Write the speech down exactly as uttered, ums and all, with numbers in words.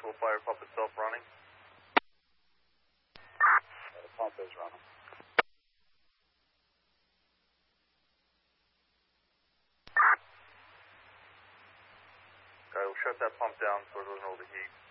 actual fire pump itself running? Yeah, the pump is running. Okay, we'll shut that pump down so it doesn't overheat.